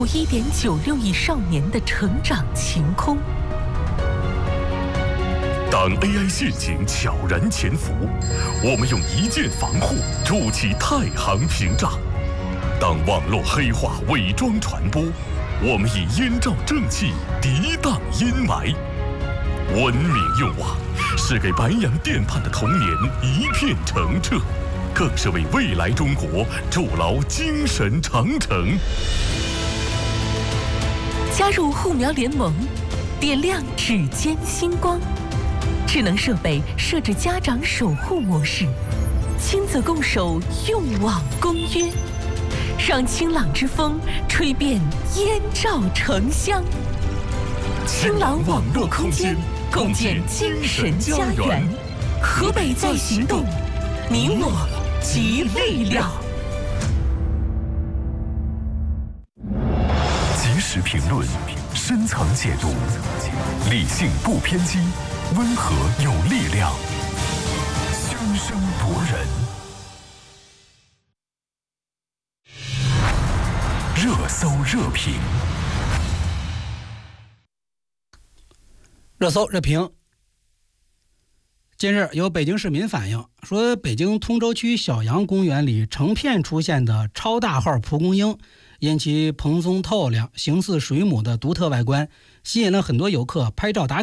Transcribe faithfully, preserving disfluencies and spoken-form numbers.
一点九六亿少年的成长晴空。 当 A I 陷阱悄然潜伏，我们用一键防护筑起太行屏障；当网络黑话伪装传播，我们以燕赵正气涤荡阴霾。文明用网是给白洋淀畔的童年一片澄澈，更是为未来中国筑牢精神长城。 加入护苗联盟，点亮指尖星光。智能设备设置家长守护模式，亲子共守用网公约，让清朗之风吹遍燕赵城乡。清朗网络空间，共建精神家园。河北在行动，你我集力量。 及时评论，深层解读，理性不偏激，温和有力量，声声夺人。热搜热评， 热搜热评。近日，有北京市民反映说，北京通州区小杨公园里成片出现的超大号蒲公英，因其蓬松透亮、形似水母的独特外观，吸引了很多游客拍照打卡。